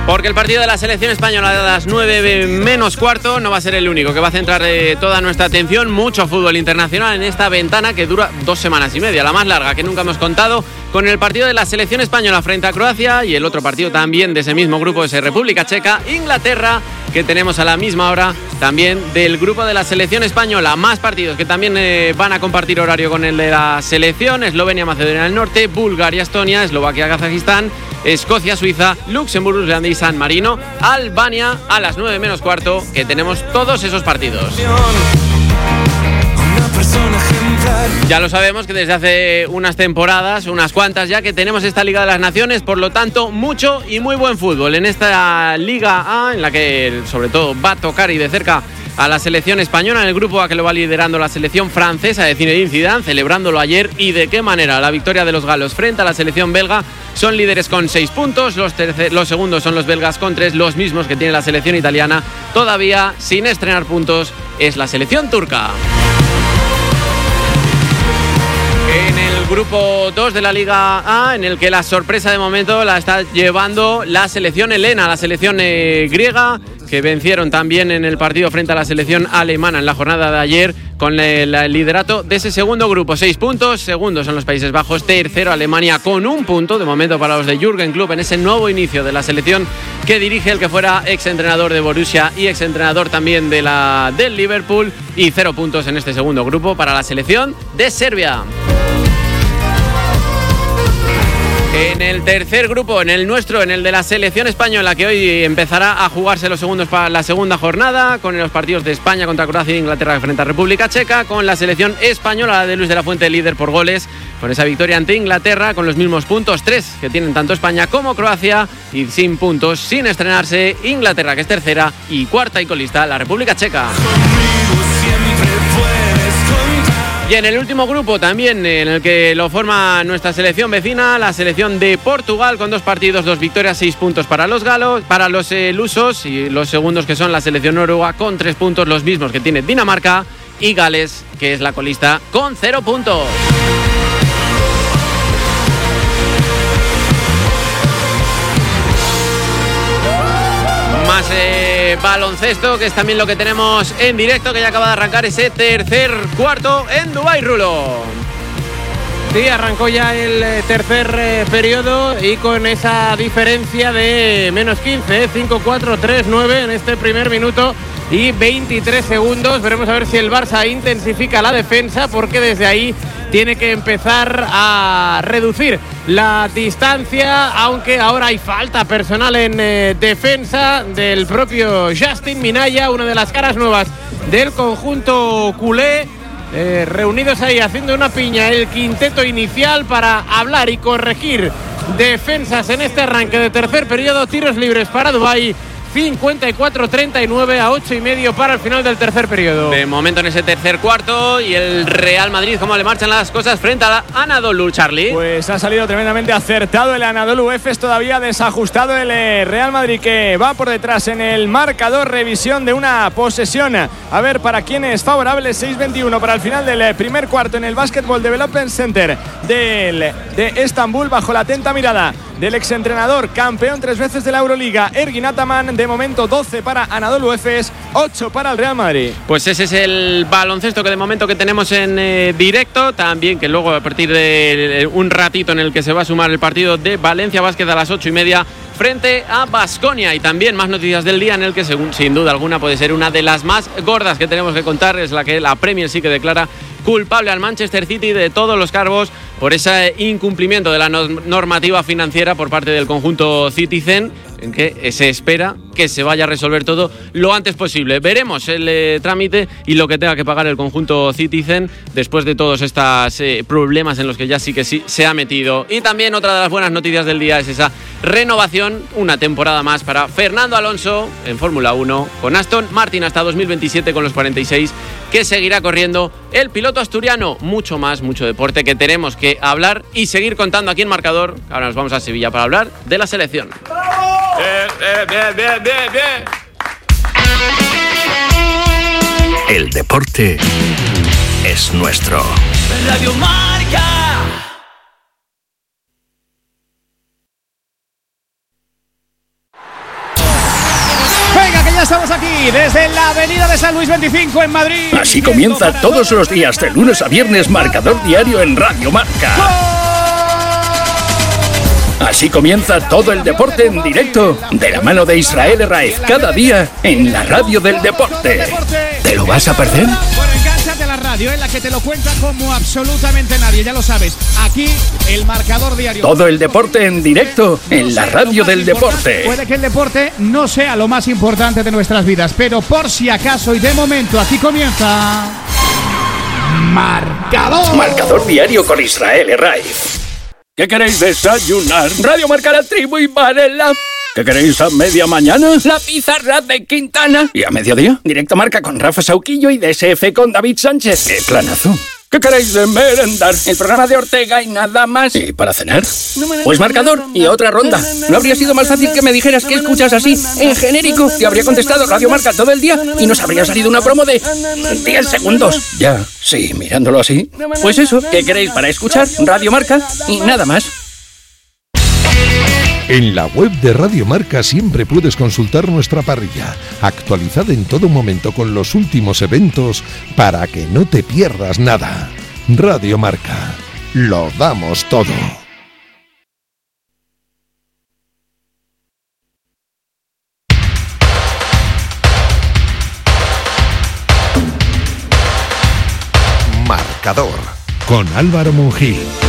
Porque el partido de la selección española de las 9 menos cuarto no va a ser el único que va a centrar toda nuestra atención. Mucho fútbol internacional en esta ventana que dura 2 semanas y media, la más larga que nunca hemos contado, con el partido de la selección española frente a Croacia y el otro partido también de ese mismo grupo, es República Checa, Inglaterra, que tenemos a la misma hora también del grupo de la selección española. Más partidos que también van a compartir horario con el de la selección: Eslovenia, Macedonia del Norte, Bulgaria, Estonia, Eslovaquia, Kazajistán, Escocia, Suiza, Luxemburgo, Islandia y San Marino, Albania a las 9 menos cuarto, que tenemos todos esos partidos. Ya lo sabemos que desde hace unas temporadas, unas cuantas ya, que tenemos esta Liga de las Naciones, por lo tanto, mucho y muy buen fútbol en esta Liga A, en la que sobre todo va a tocar y de cerca a la selección española, en el grupo A que lo va liderando la selección francesa de Zinedine Zidane, celebrándolo ayer, y de qué manera. La victoria de los galos frente a la selección belga. Son líderes con 6 puntos, los segundos son los belgas con 3, los mismos que tiene la selección italiana. Todavía sin estrenar puntos es la selección turca. En el grupo 2 de la Liga A, en el que la sorpresa de momento la está llevando la selección helena, la selección griega, que vencieron también en el partido frente a la selección alemana en la jornada de ayer, con el liderato de ese segundo grupo. 6 puntos, segundos son los Países Bajos, tercero Alemania con 1 punto, de momento para los de Jürgen Klopp, en ese nuevo inicio de la selección que dirige el que fuera exentrenador de Borussia y exentrenador también del Liverpool, y 0 puntos en este segundo grupo para la selección de Serbia. En el tercer grupo, en el nuestro, en el de la selección española, que hoy empezará a jugarse los segundos para la segunda jornada, con los partidos de España contra Croacia e Inglaterra frente a República Checa, con la selección española, la de Luis de la Fuente, líder por goles, con esa victoria ante Inglaterra, con los mismos puntos, 3 que tienen tanto España como Croacia, y sin puntos, sin estrenarse, Inglaterra, que es tercera, y cuarta y colista la República Checa. Y en el último grupo también, en el que lo forma nuestra selección vecina, la selección de Portugal, con 2 partidos, 2 victorias, 6 puntos para los galos, para los lusos, y los segundos, que son la selección noruega, con 3 puntos, los mismos que tiene Dinamarca, y Gales, que es la colista, con 0 puntos. Más baloncesto, que es también lo que tenemos en directo, que ya acaba de arrancar ese tercer cuarto en Dubái, Rulo. Sí, arrancó ya el tercer periodo, y con esa diferencia de menos 15, 5-4, 3-9 en este primer minuto y 23 segundos. Veremos a ver si el Barça intensifica la defensa, porque desde ahí tiene que empezar a reducir la distancia, aunque ahora hay falta personal en defensa del propio Justin Minaya, una de las caras nuevas del conjunto culé. Reunidos ahí haciendo una piña el quinteto inicial para hablar y corregir defensas en este arranque de tercer periodo. Tiros libres para Dubái, 54-39 a 8:30 para el final del tercer periodo. De momento en ese tercer cuarto, y el Real Madrid, ¿cómo le marchan las cosas frente a la Anadolu, Charlie? Pues ha salido tremendamente acertado el Anadolu Efes, todavía desajustado el Real Madrid, que va por detrás en el marcador. Revisión de una posesión, a ver para quién es favorable. 6:21 para el final del primer cuarto en el Basketball Development Center de Estambul, bajo la atenta mirada del exentrenador, campeón 3 veces de la Euroliga, Ergin Ataman. De momento 12 para Anadolu Efes, 8 para el Real Madrid. Pues ese es el baloncesto que de momento que tenemos en directo. También que luego, a partir de un ratito en el que se va a sumar el partido de Valencia Basket a las 8:30 frente a Baskonia. Y también más noticias del día, en el que sin duda alguna puede ser una de las más gordas que tenemos que contar, es la que la Premier sí que declara culpable al Manchester City de todos los cargos por ese incumplimiento de la normativa financiera por parte del conjunto Citizen, en que se espera que se vaya a resolver todo lo antes posible. Veremos el trámite y lo que tenga que pagar el conjunto Citizen después de todos estos problemas en los que ya sí que sí se ha metido. Y también otra de las buenas noticias del día es esa renovación, una temporada más para Fernando Alonso en Fórmula 1 con Aston Martin hasta 2027 con los 46 que seguirá corriendo el piloto asturiano. Mucho más, mucho deporte que tenemos que hablar y seguir contando aquí en Marcador. Ahora nos vamos a Sevilla para hablar de la selección. Bien. El deporte es nuestro. Radio Marca. estamos aquí desde la avenida de San Luis 25 en Madrid. Así comienza todos los días de lunes a viernes Marcador Diario en Radio Marca. Así comienza todo el deporte en directo de la mano de Israel Herraiz cada día en la radio del deporte. ¿Te lo vas a perder? Bueno, engánchate a la radio, en la que te lo cuenta como absolutamente nadie, ya lo sabes. Aquí el Marcador Diario. Todo el deporte en directo en la radio del deporte. Puede que el deporte no sea lo más importante de nuestras vidas, pero por si acaso y de momento aquí comienza Marcador. Marcador Diario con Israel Herraiz. ¿Qué queréis desayunar? Radio Marca, La Tribu y Varela. ¿Qué queréis a media mañana? La pizarra de Quintana. ¿Y a mediodía? Directo Marca con Rafa Sauquillo y DSF con David Sánchez. ¡Qué planazo! ¿Qué queréis de merendar? El programa de Ortega y nada más. ¿Y para cenar? Pues Marcador y otra ronda. ¿No habría sido más fácil que me dijeras que escuchas así, en genérico? Te habría contestado Radio Marca todo el día y nos habría salido una promo de 10 segundos. Ya, sí, mirándolo así. Pues eso, ¿qué queréis para escuchar? Radio Marca y nada más. En la web de Radio Marca siempre puedes consultar nuestra parrilla, actualizada en todo momento con los últimos eventos para que no te pierdas nada. Radio Marca, lo damos todo. Marcador con Álvaro Monjil.